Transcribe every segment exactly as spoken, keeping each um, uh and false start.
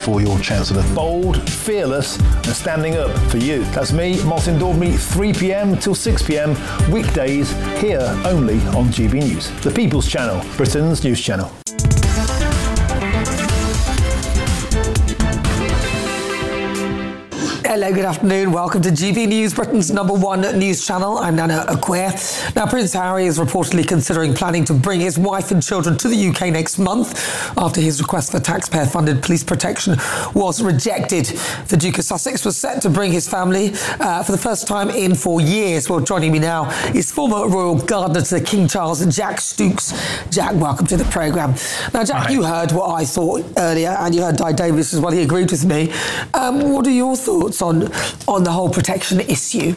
for your Chancellor. Bold, fearless and standing up for you. That's me, Martin Daubney, three p.m. till six p.m. weekdays here only on G B News. The People's Channel, Britain's news channel. Hello, good afternoon. Welcome to G B News, Britain's number one news channel. I'm Nana Acquair. Now, Prince Harry is reportedly considering planning to bring his wife and children to the U K next month after his request for taxpayer-funded police protection was rejected. The Duke of Sussex was set to bring his family uh, for the first time in four years. Well, joining me now is former royal gardener to King Charles, Jack Stooks. Jack, welcome to the programme. Now, Jack, Hi. You heard what I thought earlier, and you heard Di Davis as well. He agreed with me. Um, what are your thoughts on on the whole protection issue?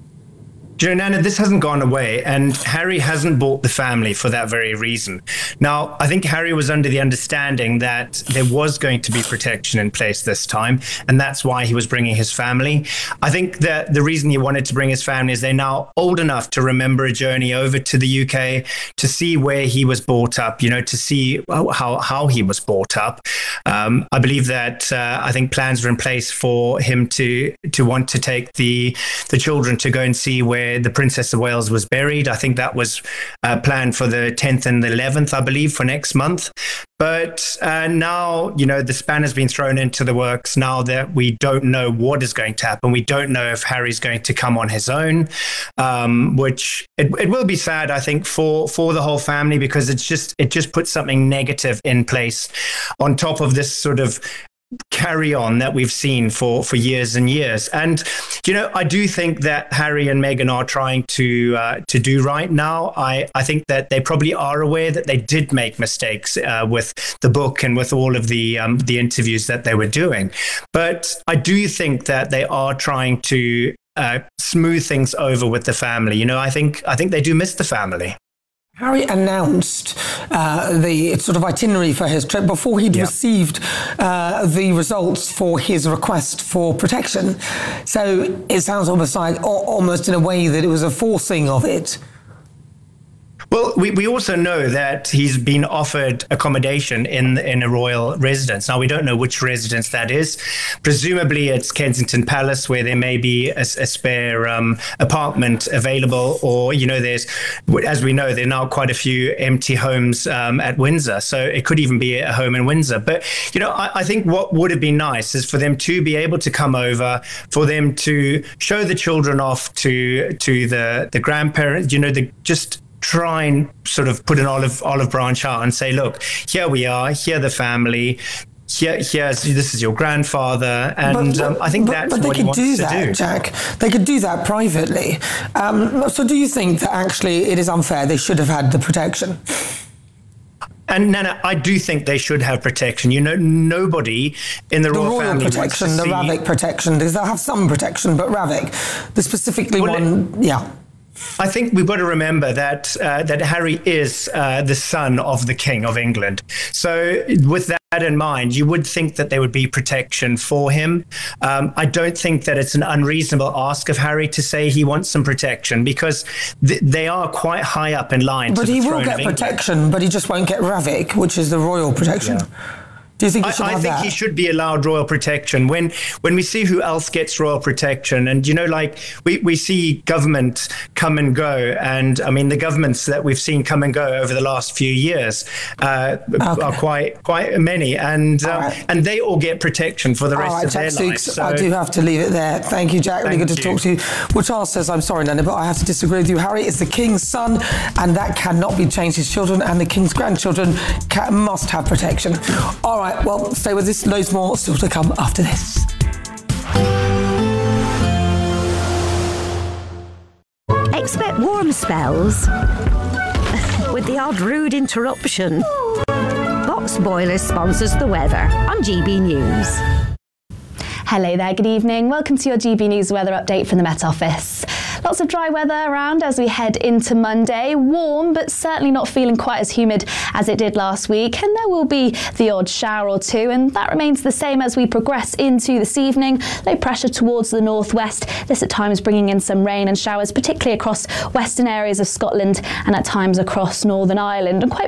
Do you know, Nana, this hasn't gone away, and Harry hasn't bought the family for that very reason. Now, I think Harry was under the understanding that there was going to be protection in place this time, and that's why he was bringing his family. I think that the reason he wanted to bring his family is they're now old enough to remember a journey over to the U K, to see where he was brought up, you know, to see how, how he was brought up. Um, I believe that uh, I think plans were in place for him to to want to take the the children to go and see where the Princess of Wales was buried. I think that was uh, planned for the tenth and the eleventh, I believe, for next month. But uh, now, you know, the span has been thrown into the works now that we don't know what is going to happen. We don't know if Harry's going to come on his own, um, which it, it will be sad, I think, for, for the whole family, because it's just it just puts something negative in place on top of this sort of carry on that we've seen for, for years and years. And, you know, I do think that Harry and Meghan are trying to uh, to do right now. I, I think that they probably are aware that they did make mistakes uh, with the book and with all of the um, the interviews that they were doing. But I do think that they are trying to uh, smooth things over with the family. You know, I think I think they do miss the family. Harry announced uh, the sort of itinerary for his trip before he'd yeah. received uh, the results for his request for protection. So it sounds almost like, almost in a way, that it was a forcing of it. Well, we, we also know that he's been offered accommodation in in a royal residence. Now, we don't know which residence that is. Presumably, it's Kensington Palace, where there may be a, a spare um, apartment available. Or, you know, there's, as we know, there are now quite a few empty homes um, at Windsor. So it could even be a home in Windsor. But, you know, I, I think what would have been nice is for them to be able to come over, for them to show the children off to to the, the grandparents, you know, the just... try and sort of put an olive olive branch out and say, look, here we are, here the family, here, here's this is your grandfather, and but, but, um, I think but, that's but what he wants do to that, do. Jack. They could do that privately. Um, so, do you think that actually it is unfair? They should have had the protection. And Nana, I do think they should have protection. You know, nobody in the, the royal, royal family protection, wants to the see... Ravik protection, because they'll have some protection, but Ravik, the specifically well, one, it, yeah. I think we've got to remember that uh, that Harry is uh, the son of the King of England. So with that in mind, you would think that there would be protection for him. Um, I don't think that it's an unreasonable ask of Harry to say he wants some protection, because th- they are quite high up in line. But to he the will throne get of protection, England. but he just won't get Ravik, which is the royal protection. Yeah. Do you think he should I, have I think that? he should be allowed royal protection. When when we see who else gets royal protection, and, you know, like we, we see government come and go, and I mean, the governments that we've seen come and go over the last few years uh, okay. are quite quite many, and um, right. and they all get protection for the rest right, of Jack their Stooks, lives. So. I do have to leave it there. Thank you, Jack. Really good to you. talk to you. Well, Charles says, I'm sorry, Nana, but I have to disagree with you. Harry is the King's son, and that cannot be changed. His children and the King's grandchildren can, must have protection. All right, well, stay with us. Loads more still to come after this. Expect warm spells with the odd rude interruption. Box Boilers sponsors the weather on G B News. Hello there, good evening. Welcome to your G B News weather update from the Met Office. Lots of dry weather around as we head into Monday. Warm, but certainly not feeling quite as humid as it did last week. And there will be the odd shower or two, and that remains the same as we progress into this evening. Low pressure towards the northwest. This at times bringing in some rain and showers, particularly across western areas of Scotland and at times across Northern Ireland. And quite blustery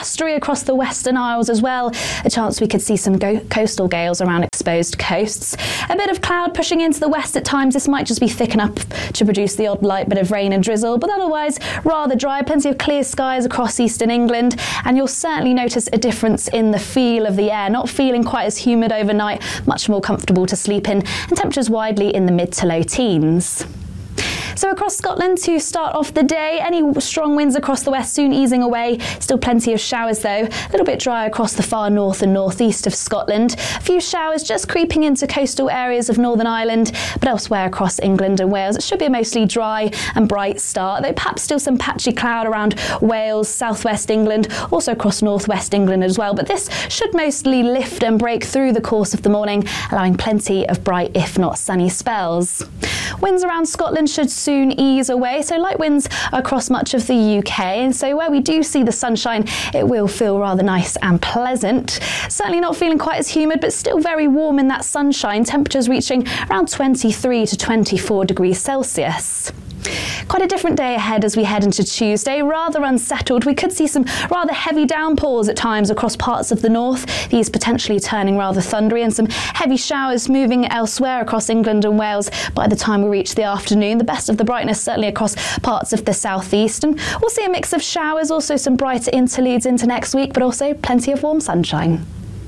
blustery across the Western Isles as well. A chance we could see some go- coastal gales around exposed coasts. A bit of cloud pushing into the west at times. This might just be thick enough to produce the odd light bit of rain and drizzle, but otherwise rather dry. Plenty of clear skies across eastern England, and you'll certainly notice a difference in the feel of the air. Not feeling quite as humid overnight, much more comfortable to sleep in, and temperatures widely in the mid to low teens. So across Scotland to start off the day, any strong winds across the west soon easing away. Still plenty of showers though. A little bit dry across the far north and northeast of Scotland. A few showers just creeping into coastal areas of Northern Ireland, but elsewhere across England and Wales it should be a mostly dry and bright start, though perhaps still some patchy cloud around Wales, southwest England, also across northwest England as well. But this should mostly lift and break through the course of the morning, allowing plenty of bright, if not sunny spells. Winds around Scotland should soon ease away, so light winds across much of the U K, and so where we do see the sunshine it will feel rather nice and pleasant. Certainly not feeling quite as humid, but still very warm in that sunshine, temperatures reaching around twenty-three to twenty-four degrees Celsius. Quite a different day ahead as we head into Tuesday. Rather unsettled. We could see some rather heavy downpours at times across parts of the north, these potentially turning rather thundery, and some heavy showers moving elsewhere across England and Wales by the time we reach the afternoon. The best of the brightness certainly across parts of the southeast, and we'll see a mix of showers, also some brighter interludes into next week, but also plenty of warm sunshine.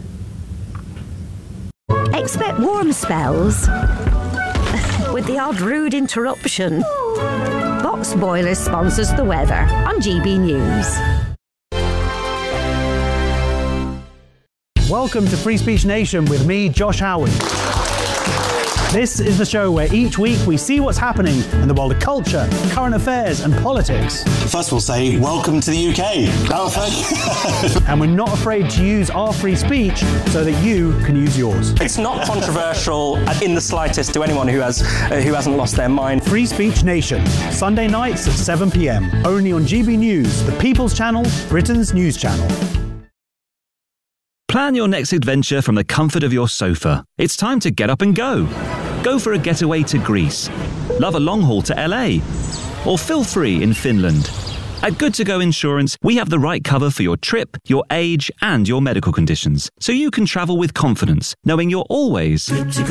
Expect warm spells with the odd rude interruption. Box Boilers sponsors the weather on G B News. Welcome to Free Speech Nation with me, Josh Howard. This is the show where each week we see what's happening in the world of culture, current affairs and politics. First we'll say, welcome to the U K. Oh, thank you. And we're not afraid to use our free speech so that you can use yours. It's not controversial in the slightest to anyone who has uh, who hasn't lost their mind. Free Speech Nation, Sunday nights at seven p.m. only on G B News, the People's Channel, Britain's news channel. Plan your next adventure from the comfort of your sofa. It's time to get up and go. Go for a getaway to Greece. Love a long haul to L A. Or feel free in Finland. At Good To Go Insurance, we have the right cover for your trip, your age, and your medical conditions, so you can travel with confidence, knowing you're always good to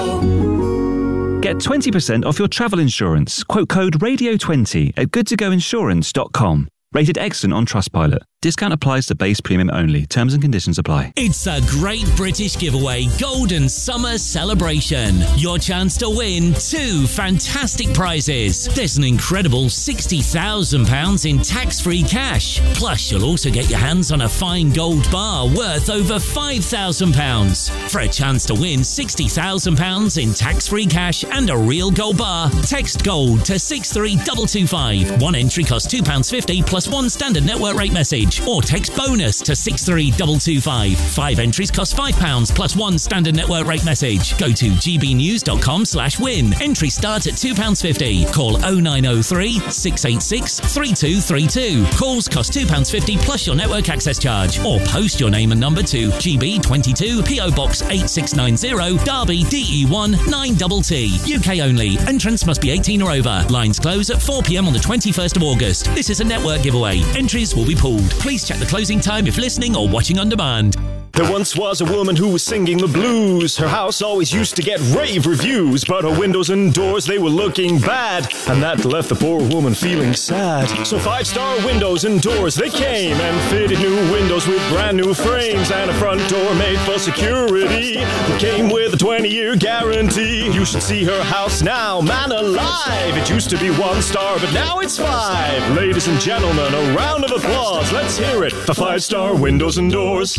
go. Get twenty percent off your travel insurance. Quote code radio twenty at good to go insurance dot com. Rated excellent on Trustpilot. Discount applies to base premium only. Terms and conditions apply. It's a Great British Giveaway Golden Summer Celebration. Your chance to win two fantastic prizes. There's an incredible sixty thousand pounds in tax-free cash. Plus, you'll also get your hands on a fine gold bar worth over five thousand pounds. For a chance to win sixty thousand pounds in tax-free cash and a real gold bar, text GOLD to six three two two five. One entry costs two pounds fifty plus one standard network rate message. Or text bonus to six three two two five. Five entries cost five pounds plus one standard network rate message. Go to gbnews.com slash win. Entry starts at two pounds fifty. Call oh nine oh three, six eight six, three two three two. Calls cost two pounds fifty plus your network access charge. Or post your name and number to G B twenty-two, P O Box eight six nine zero, Derby, D E one nine T T. U K only. Entrance must be eighteen or over. Lines close at four p.m. on the twenty-first of August. This is a network giveaway. Entries will be pooled. Please check the closing time if listening or watching on demand. There once was a woman who was singing the blues. Her house always used to get rave reviews, but her windows and doors, they were looking bad, and that left the poor woman feeling sad. So five-star windows and doors, they came and fitted new windows with brand new frames, and a front door made for security that came with a twenty-year guarantee. You should see her house now, man alive. It used to be one star, but now it's five. Ladies and gentlemen, a round of applause. Let's hear it for five-star windows and doors.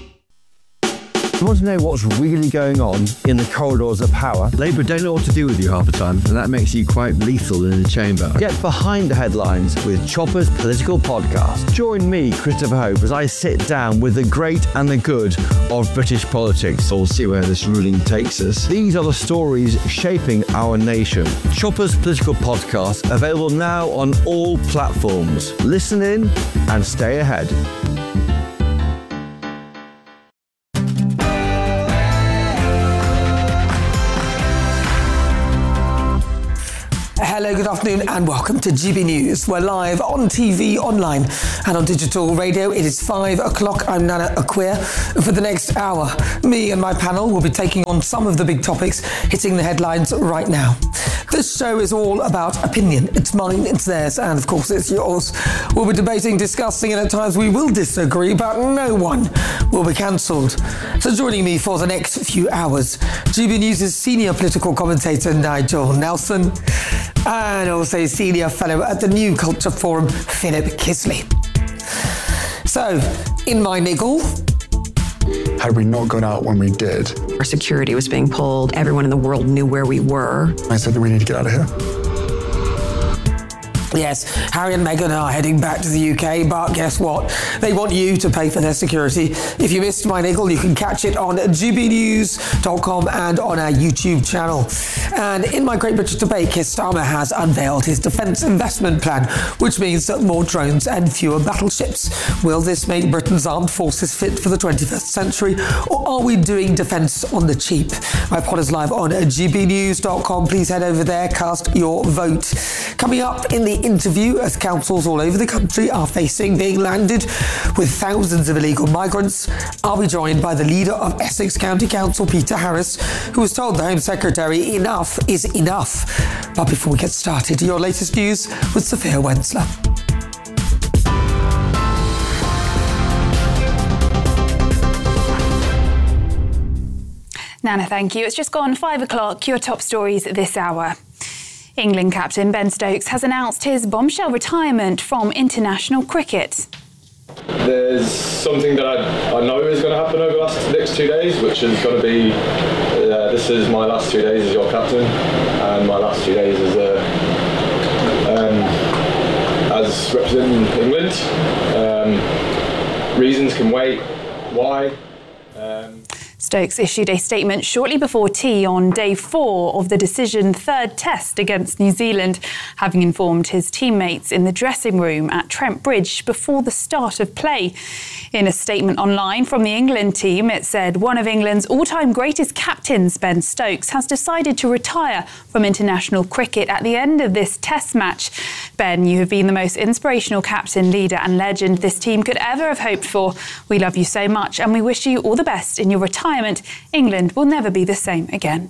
You want to know what's really going on in the corridors of power? Labour don't know what to do with you half the time, and that makes you quite lethal in the chamber. Get behind the headlines with Chopper's Political Podcast. Join me, Christopher Hope, as I sit down with the great and the good of British politics. We'll see where this ruling takes us. These are the stories shaping our nation. Chopper's Political Podcast, available now on all platforms. Listen in and stay ahead. Ahead Hello, good afternoon and welcome to G B News. We're live on T V, online and on digital radio. It is five o'clock. I'm Nana Akua. For the next hour, me and my panel will be taking on some of the big topics hitting the headlines right now. This show is all about opinion. It's mine, it's theirs, and of course it's yours. We'll be debating, discussing, and at times we will disagree, but no one will be cancelled. So joining me for the next few hours, G B News' senior political commentator Nigel Nelson, and also senior fellow at the New Culture Forum, Philip Kisley. So, in my niggle, had we not gone out when we did, our security was being pulled. Everyone in the world knew where we were. I said that we need to get out of here. Yes, Harry and Meghan are heading back to the U K, but guess what? They want you to pay for their security. If you missed my niggle, you can catch it on g b news dot com and on our YouTube channel. And in my Great British debate, Keir Starmer has unveiled his defence investment plan, which means that more drones and fewer battleships. Will this make Britain's armed forces fit for the twenty-first century, or are we doing defence on the cheap? My pod is live on g b news dot com. Please head over there, cast your vote. Coming up in the interview, as councils all over the country are facing being landed with thousands of illegal migrants, I'll be joined by the leader of Essex County Council, Peter Harris, who has told the Home Secretary enough is enough. But before we get started, your latest news with Sophia Wensler. Nana, thank you. It's just gone five o'clock. Your top stories this hour. England captain Ben Stokes has announced his bombshell retirement from international cricket. There's something that I, I know is going to happen over the last, next two days, which is going to be, uh, this is my last two days as your captain, and my last two days as a, um, as representing England. Um, reasons can wait. Why? Um, Stokes issued a statement shortly before tea on day four of the decision third test against New Zealand, having informed his teammates in the dressing room at Trent Bridge before the start of play. In a statement online from the England team, it said one of England's all-time greatest captains, Ben Stokes, has decided to retire from international cricket at the end of this test match. Ben, you have been the most inspirational captain, leader and legend this team could ever have hoped for. We love you so much and we wish you all the best in your retirement. England will never be the same again.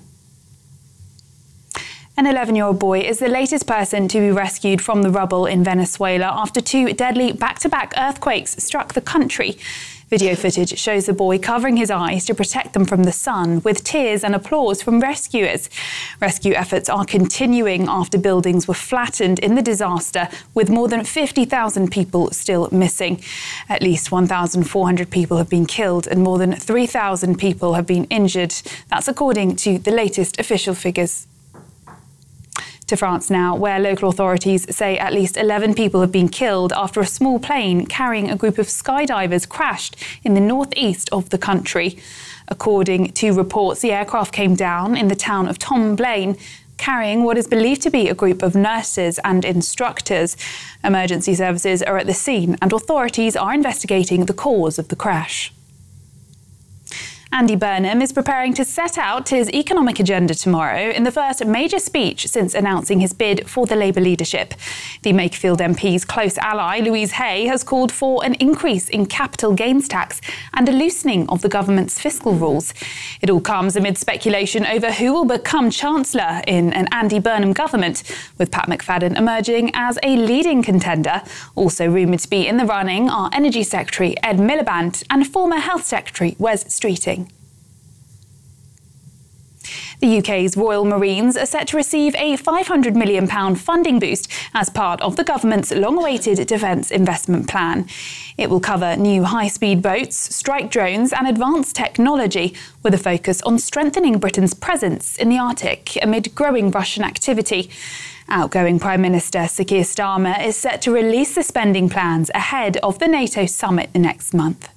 An eleven-year-old boy is the latest person to be rescued from the rubble in Venezuela after two deadly back-to-back earthquakes struck the country. Video footage shows the boy covering his eyes to protect them from the sun, with tears and applause from rescuers. Rescue efforts are continuing after buildings were flattened in the disaster, with more than fifty thousand people still missing. At least one thousand four hundred people have been killed and more than three thousand people have been injured. That's according to the latest official figures. To France now, where local authorities say at least eleven people have been killed after a small plane carrying a group of skydivers crashed in the northeast of the country. According to reports, the aircraft came down in the town of Tomblain, carrying what is believed to be a group of nurses and instructors. Emergency services are at the scene and authorities are investigating the cause of the crash. Andy Burnham is preparing to set out his economic agenda tomorrow in the first major speech since announcing his bid for the Labour leadership. The Makerfield M P's close ally, Louise Hay, has called for an increase in capital gains tax and a loosening of the government's fiscal rules. It all comes amid speculation over who will become Chancellor in an Andy Burnham government, with Pat McFadden emerging as a leading contender. Also rumoured to be in the running are Energy Secretary Ed Miliband and former Health Secretary Wes Streeting. The U K's Royal Marines are set to receive a five hundred million pounds funding boost as part of the government's long-awaited defence investment plan. It will cover new high-speed boats, strike drones and advanced technology, with a focus on strengthening Britain's presence in the Arctic amid growing Russian activity. Outgoing Prime Minister Sir Keir Starmer is set to release the spending plans ahead of the NATO summit next month.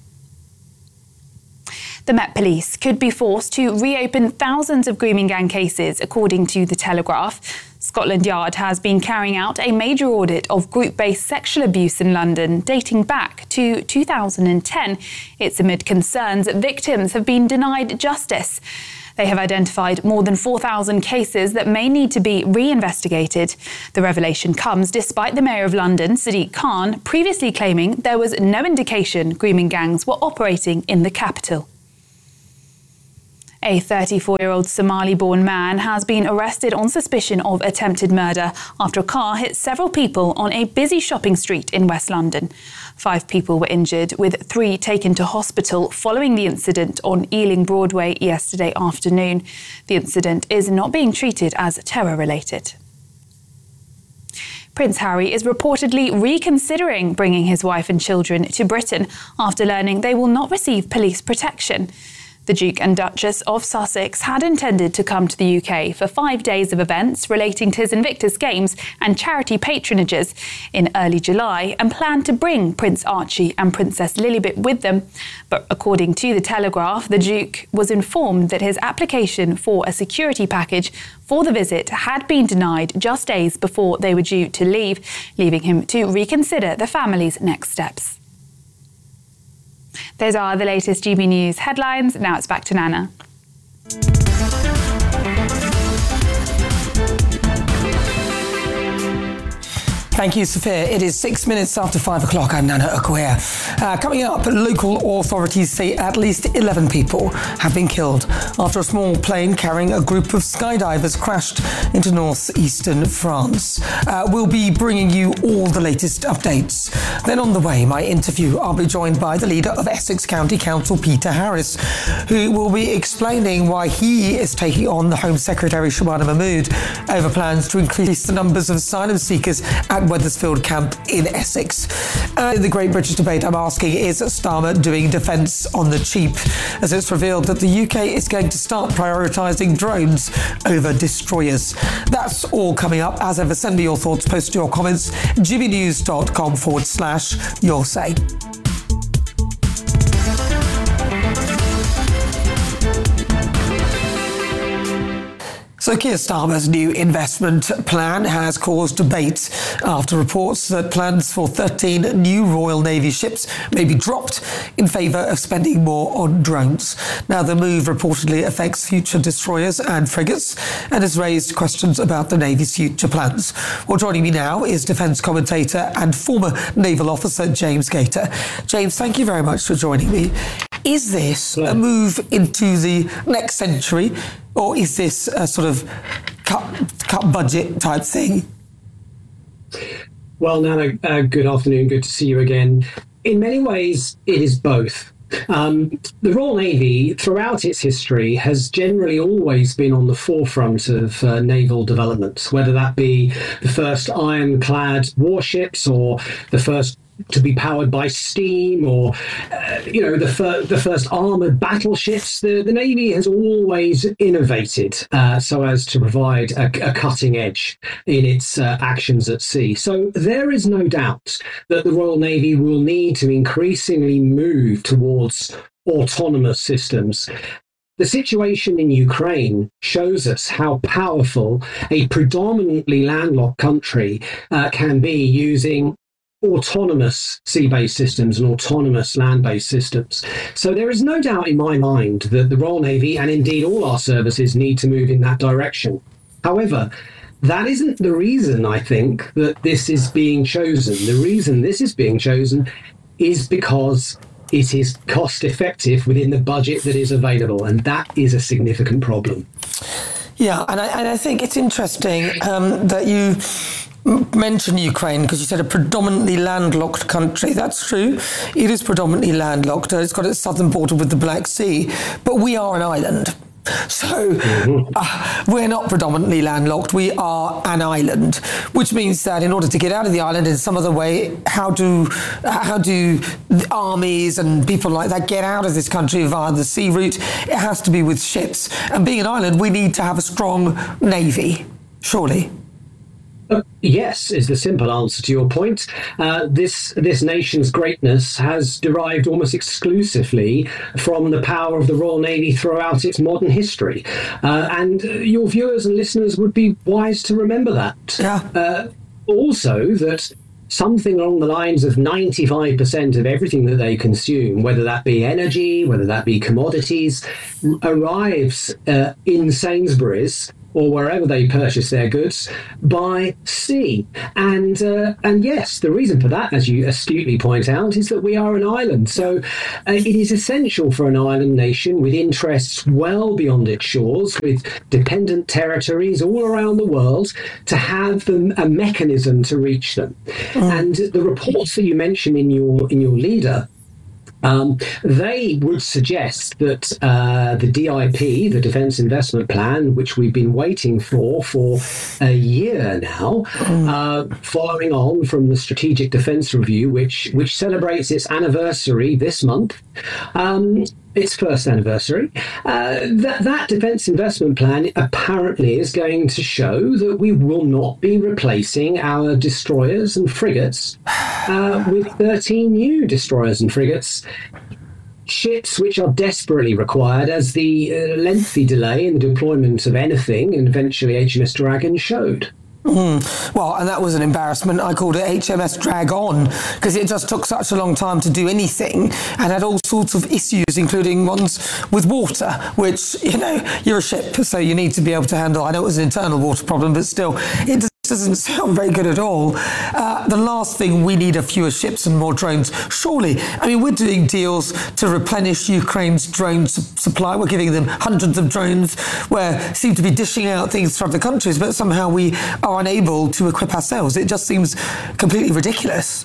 The Met Police could be forced to reopen thousands of grooming gang cases, according to The Telegraph. Scotland Yard has been carrying out a major audit of group-based sexual abuse in London, dating back to two thousand ten. It's amid concerns that victims have been denied justice. They have identified more than four thousand cases that may need to be reinvestigated. The revelation comes despite the Mayor of London, Sadiq Khan, previously claiming there was no indication grooming gangs were operating in the capital. A thirty-four-year-old Somali-born man has been arrested on suspicion of attempted murder after a car hit several people on a busy shopping street in West London. Five people were injured, with three taken to hospital following the incident on Ealing Broadway yesterday afternoon. The incident is not being treated as terror-related. Prince Harry is reportedly reconsidering bringing his wife and children to Britain after learning they will not receive police protection. The Duke and Duchess of Sussex had intended to come to the U K for five days of events relating to his Invictus Games and charity patronages in early July and planned to bring Prince Archie and Princess Lilibet with them. But according to The Telegraph, the Duke was informed that his application for a security package for the visit had been denied just days before they were due to leave, leaving him to reconsider the family's next steps. Those are the latest G B News headlines. Now it's back to Nana. Thank you, Sophia. It is six minutes after five o'clock. I'm Nana Okwueha. Uh, coming up, local authorities say at least eleven people have been killed after a small plane carrying a group of skydivers crashed into northeastern France. Uh, we'll be bringing you all the latest updates. Then on the way, my interview, I'll be joined by the leader of Essex County Council, Peter Harris, who will be explaining why he is taking on the Home Secretary, Shabana Mahmood, over plans to increase the numbers of asylum seekers at Wethersfield Camp in Essex. Uh, in the Great British Debate, I'm asking, is Starmer doing defence on the cheap? As it's revealed that the U K is going to start prioritising drones over destroyers. That's all coming up. As ever, send me your thoughts, post your comments, gbnews.com forward slash your say. So Keir Starmer's new investment plan has caused debate after reports that plans for thirteen new Royal Navy ships may be dropped in favour of spending more on drones. Now, the move reportedly affects future destroyers and frigates and has raised questions about the Navy's future plans. Well, joining me now is defence commentator and former naval officer James Gator. James, thank you very much for joining me. Is this a move into the next century, or is this a sort of cut, cut budget type thing? Well, Nana, uh, good afternoon. Good to see you again. In many ways, it is both. Um, the Royal Navy, throughout its history, has generally always been on the forefront of uh, naval developments, whether that be the first ironclad warships or the first to be powered by steam, or uh, you know, the, fir- the first armoured battleships. The, the Navy has always innovated uh, so as to provide a, a cutting edge in its uh, actions at sea. So there is no doubt that the Royal Navy will need to increasingly move towards autonomous systems. The situation in Ukraine shows us how powerful a predominantly landlocked country uh, can be using autonomous sea-based systems and autonomous land-based systems. So there is no doubt in my mind that the Royal Navy, and indeed all our services, need to move in that direction. However, that isn't the reason, I think, that this is being chosen. The reason this is being chosen is because it is cost-effective within the budget that is available, and that is a significant problem. Yeah, and I, and I think it's interesting um, that you mention Ukraine, because you said a predominantly landlocked country. That's true. It is predominantly landlocked. It's got its southern border with the Black Sea, but we are an island. So uh, we're not predominantly landlocked. We are an island, which means that in order to get out of the island in some other way, how do how do armies and people like that get out of this country via the sea route? It has to be with ships. And being an island, we need to have a strong navy, surely. Uh, yes, is the simple answer to your point. Uh, this this nation's greatness has derived almost exclusively from the power of the Royal Navy throughout its modern history. Uh, and your viewers and listeners would be wise to remember that. Yeah. Uh, also, that something along the lines of ninety-five percent of everything that they consume, whether that be energy, whether that be commodities, arrives uh, in Sainsbury's or wherever they purchase their goods by sea. And uh, and yes, the reason for that, as you astutely point out, is that we are an island. So uh, it is essential for an island nation with interests well beyond its shores, with dependent territories all around the world, to have them, a mechanism to reach them. Mm. And the reports that you mentioned in your in your leader, Um, they would suggest that uh, the D I P, the Defence Investment Plan, which we've been waiting for for a year now, uh, following on from the Strategic Defence Review, which which celebrates its anniversary this month, um, its first anniversary, uh, that, that Defence Investment Plan apparently is going to show that we will not be replacing our destroyers and frigates uh, with thirteen new destroyers and frigates, ships which are desperately required, as the uh, lengthy delay in the deployment of anything, and eventually H M S Dragon, showed. Mm. Well, and that was an embarrassment. I called it H M S Drag On because it just took such a long time to do anything and had all sorts of issues, including ones with water, which, you know, you're a ship, so you need to be able to handle. I know it was an internal water problem, but still, it does doesn't sound very good at all. Uh, the last thing, we need are fewer ships and more drones. Surely, I mean, we're doing deals to replenish Ukraine's drone su- supply. We're giving them hundreds of drones. We seem to be dishing out things from other countries, but somehow we are unable to equip ourselves. It just seems completely ridiculous.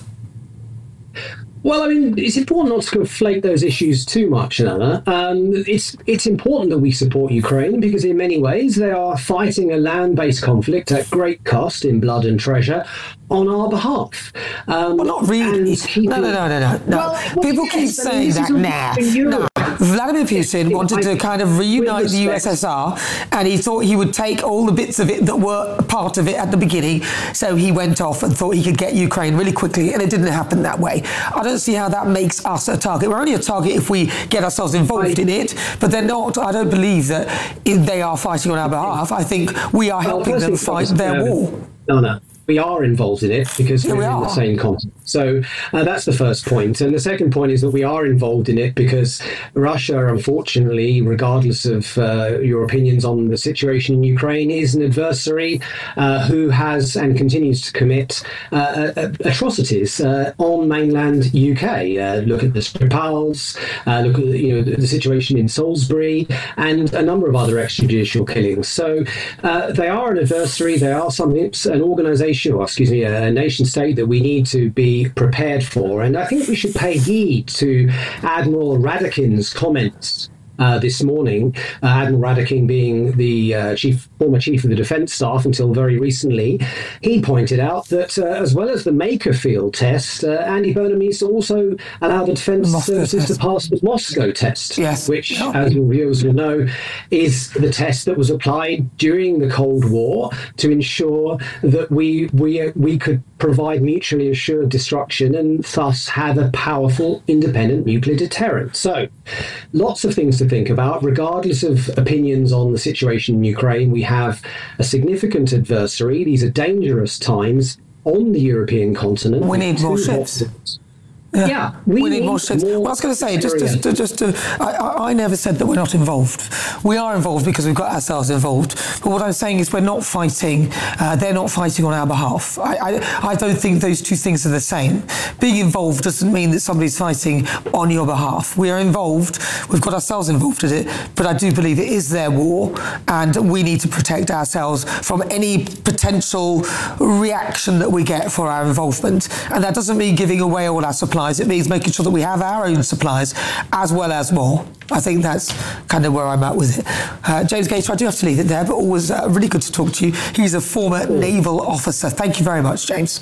Well, I mean, it's important not to conflate those issues too much, Nana. Um, it's it's important that we support Ukraine because in many ways they are fighting a land-based conflict at great cost in blood and treasure on our behalf. Um, well, not really. Keeping... No, no, no, no, no. no. Well, well, People yes, keep saying that. Nah, nah. Vladimir Putin wanted to kind of reunite the U S S R, and he thought he would take all the bits of it that were part of it at the beginning. So he went off and thought he could get Ukraine really quickly, and it didn't happen that way. I don't see how that makes us a target. We're only a target if we get ourselves involved in it, but they're not. I don't believe that they are fighting on our behalf. I think we are helping well, them fight their war. No, no. We are involved in it because we're yeah, we in the same continent. So uh, that's the first point. And the second point is that we are involved in it because Russia, unfortunately, regardless of uh, your opinions on the situation in Ukraine, is an adversary uh, who has and continues to commit uh, atrocities uh, on mainland U K. Uh, look at the Skripals, uh, look at you know the, the situation in Salisbury, and a number of other extrajudicial killings. So uh, they are an adversary. They are something, an organisation, or excuse me, a nation state that we need to be prepared for. And I think we should pay heed to Admiral Radakin's comments Uh, this morning, uh, Admiral Radakin being the uh, chief, former chief of the defence staff until very recently. He pointed out that uh, as well as the Maker field test, uh, Andy Burnham needs to also allow the defence services test. to pass the Moscow test, yes. which, yeah. as your viewers will know, is the test that was applied during the Cold War to ensure that we we we could provide mutually assured destruction and thus have a powerful independent nuclear deterrent. So lots of things to think about. Regardless of opinions on the situation in Ukraine, we have a significant adversary. These are dangerous times on the European continent. We need more ships. Yeah, yeah we, we need, need more ships. More well, I was going to say, just, just, to, just to, I, I never said that we're not involved. We are involved because we've got ourselves involved. But what I'm saying is we're not fighting, uh, they're not fighting on our behalf. I, I, I don't think those two things are the same. Being involved doesn't mean that somebody's fighting on your behalf. We are involved, we've got ourselves involved in it, but I do believe it is their war, and we need to protect ourselves from any potential reaction that we get for our involvement. And that doesn't mean giving away all our supplies. It means making sure that we have our own supplies as well as more. I think that's kind of where I'm at with it. Uh, James Gator, I do have to leave it there, but always uh, really good to talk to you. He's a former naval officer. Thank you very much, James.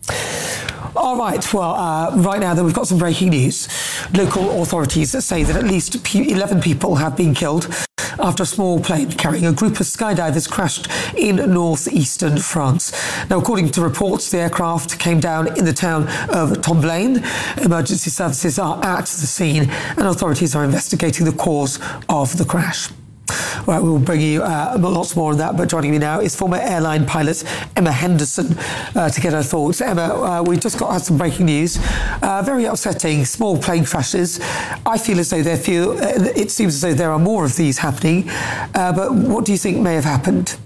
All right, well, uh, right now, then, we've got some breaking news. Local authorities say that at least eleven people have been killed after a small plane carrying a group of skydivers crashed in northeastern France. Now, according to reports, the aircraft came down in the town of Tomblaine. Emergency services are at the scene, and authorities are investigating the cause of the crash. Right, we'll bring you uh, lots more on that, but joining me now is former airline pilot Emma Henderson uh, to get her thoughts. Emma, uh, we just got had some breaking news. Uh, very upsetting, small plane crashes. I feel as though there feel, uh, it seems as though there are more of these happening, uh, but what do you think may have happened?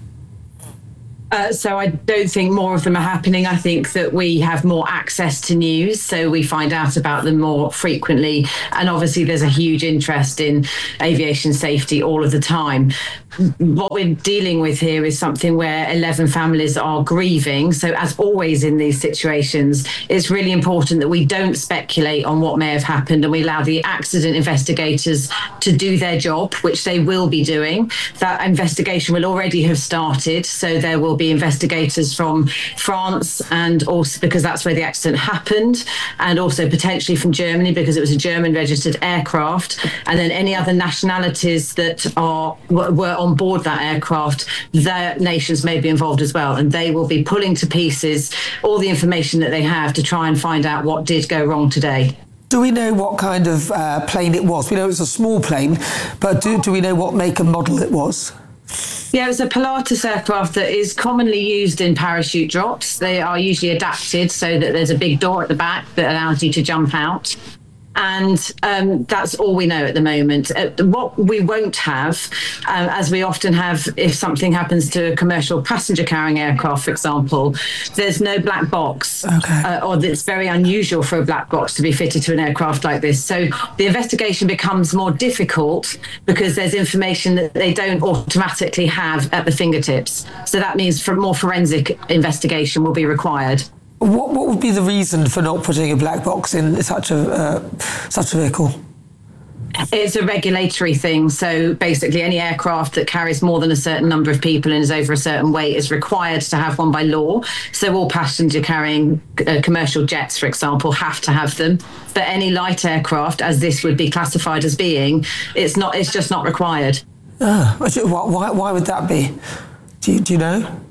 Uh, so I don't think more of them are happening. I think that we have more access to news, so we find out about them more frequently. And obviously there's a huge interest in aviation safety all of the time. What we're dealing with here is something where eleven families are grieving. So as always in these situations, it's really important that we don't speculate on what may have happened and we allow the accident investigators to do their job, which they will be doing. That investigation will already have started. So there will be investigators from France, and also because that's where the accident happened, and also potentially from Germany because it was a German registered aircraft, and then any other nationalities that are were on board that aircraft, their nations may be involved as well, and they will be pulling to pieces all the information that they have to try and find out what did go wrong today. Do we know what kind of uh, plane it was? We know it was a small plane, but do, do we know what make and model it was? Yeah, it's a Pilatus aircraft that is commonly used in parachute drops. They are usually adapted so that there's a big door at the back that allows you to jump out. And um, that's all we know at the moment. Uh, what we won't have, um, as we often have if something happens to a commercial passenger carrying aircraft, for example, there's no black box. Okay. Uh, or it's very unusual for a black box to be fitted to an aircraft like this. So the investigation becomes more difficult because there's information that they don't automatically have at the fingertips. So that means for more forensic investigation will be required. What, what would be the reason for not putting a black box in such a uh, such a vehicle? It's a regulatory thing. So basically any aircraft that carries more than a certain number of people and is over a certain weight is required to have one by law. So all passenger carrying uh, commercial jets, for example, have to have them. But any light aircraft, as this would be classified as being, it's not. It's just not required. Ah, why, why would that be? Do you, do you know?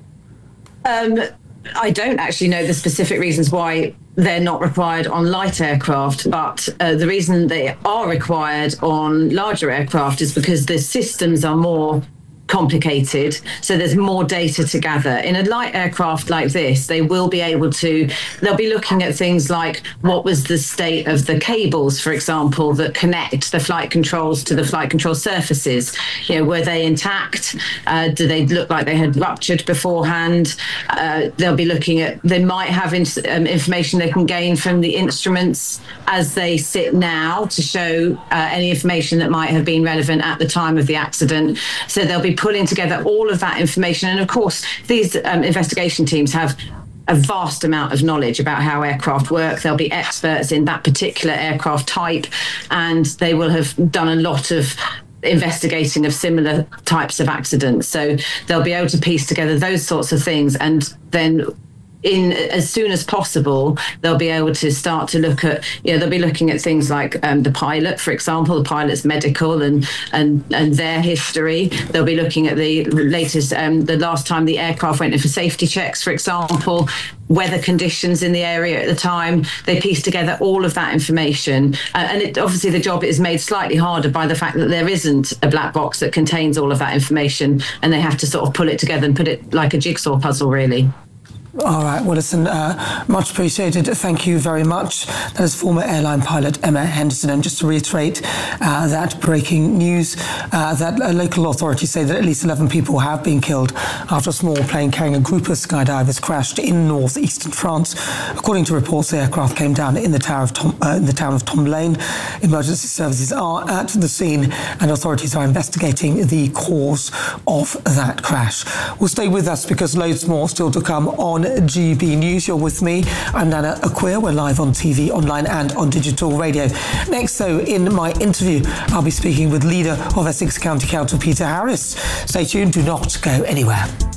Um, I don't actually know the specific reasons why they're not required on light aircraft, but uh, the reason they are required on larger aircraft is because the systems are more complicated, so there's more data to gather. In a light aircraft like this, they will be able to, they'll be looking at things like what was the state of the cables, for example, that connect the flight controls to the flight control surfaces. You know, were they intact? Uh, do they look like they had ruptured beforehand? Uh, they'll be looking at, they might have in, um, information they can gain from the instruments as they sit now to show uh, any information that might have been relevant at the time of the accident. So they'll be pulling together all of that information. And of course, these um, investigation teams have a vast amount of knowledge about how aircraft work. They'll be experts in that particular aircraft type, and they will have done a lot of investigating of similar types of accidents. So they'll be able to piece together those sorts of things, and then in as soon as possible, they'll be able to start to look at, you know, they'll be looking at things like um, the pilot, for example, the pilot's medical and and and their history. They'll be looking at the latest, um, the last time the aircraft went in for safety checks, for example, weather conditions in the area at the time. They piece together all of that information. Uh, and it, obviously the job is made slightly harder by the fact that there isn't a black box that contains all of that information, and they have to sort of pull it together and put it like a jigsaw puzzle, really. All right, well, listen, uh, much appreciated. Thank you very much. That is former airline pilot Emma Henderson. And just to reiterate uh, that breaking news, uh, that uh, local authorities say that at least eleven people have been killed after a small plane carrying a group of skydivers crashed in northeastern France. According to reports, the aircraft came down in the, tower of Tom, uh, in the town of Tomblaine. Emergency services are at the scene, and authorities are investigating the cause of that crash. We'll stay with us because loads more still to come on G B News. You're with me. I'm Nana Akua. We're live on T V, online and on digital radio. Next, though, in my interview, I'll be speaking with leader of Essex County Council, Peter Harris. Stay tuned. Do not go anywhere.